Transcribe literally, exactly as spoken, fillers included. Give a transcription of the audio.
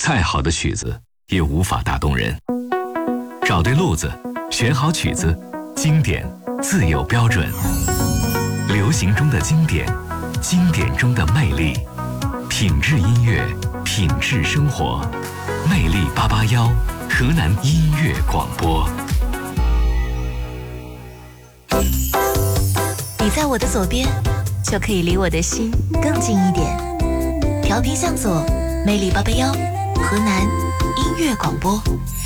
再好的曲子也无法打动人。找对路子，选好曲子，经典自有标准。流行中的经典，经典中的魅力，品质音乐，品质生活。魅力八八幺，河南音乐广播。 你在我的左边，就可以离我的心更近一点。调频向左，魅力八八幺，河南音乐广播。